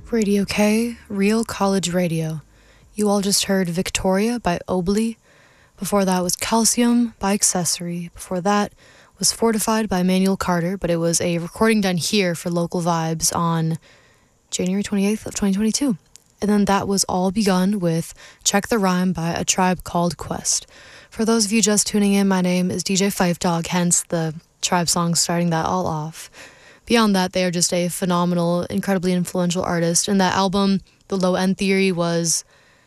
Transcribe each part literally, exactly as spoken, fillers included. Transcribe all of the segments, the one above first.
Radio K, Real College Radio. You all just heard Victoria by Obley. Before that was Calcium by Accessory. Before that was Fortified by Manuel Carter, but it was a recording done here for Local Vibes on January twenty-eighth of twenty twenty-two. And then that was All Begun with Check the Rhyme by A Tribe Called Quest. For those of you just tuning in, my name is D J Five Dog, hence the Tribe song starting that all off. Beyond that, they are just a phenomenal, incredibly influential artist. And that album, The Low End Theory, was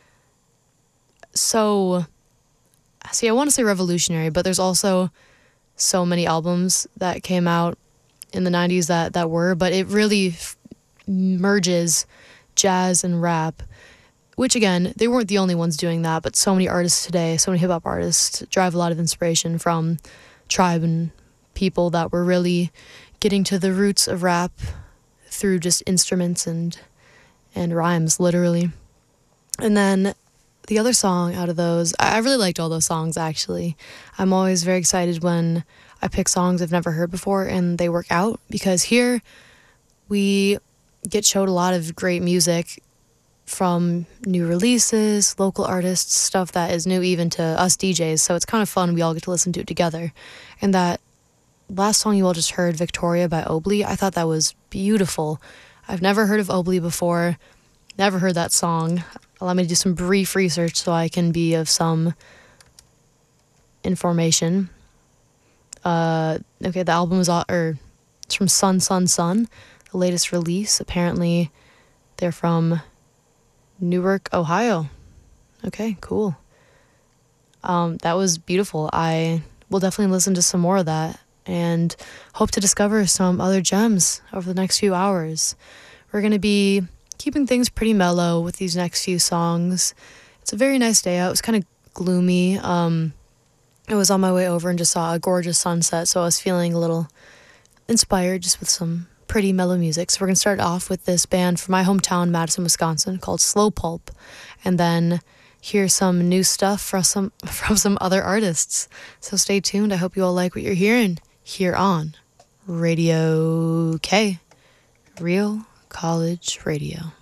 so... See, I want to say revolutionary, but there's also so many albums that came out in the nineties that, that were, but it really f- merges jazz and rap, which, again, they weren't the only ones doing that, but so many artists today, so many hip-hop artists derive a lot of inspiration from Tribe and people that were really getting to the roots of rap through just instruments and and rhymes, literally. And then the other song out of those, I really liked all those songs, actually. I'm always very excited when I pick songs I've never heard before and they work out, because here we get showed a lot of great music from new releases, local artists, stuff that is new even to us D Js, so it's kind of fun. We all get to listen to it together. And that last song you all just heard, Victoria by Obley, I thought that was beautiful. I've never heard of Obley before, never heard that song. Allow me to do some brief research so I can be of some information. Uh, okay, the album is all, or it's from Sun Sun Sun, the latest release. Apparently, they're from Newark, Ohio. Okay, cool. Um, that was beautiful. I will definitely listen to some more of that and hope to discover some other gems over the next few hours. We're going to be keeping things pretty mellow with these next few songs. It's a very nice day out. It was kind of gloomy. Um, I was on my way over and just saw a gorgeous sunset, so I was feeling a little inspired just with some pretty mellow music. So we're going to start off with this band from my hometown, Madison, Wisconsin, called Slow Pulp, and then hear some new stuff from some from some other artists. So stay tuned. I hope you all like what you're hearing here on Radio K, Real College Radio.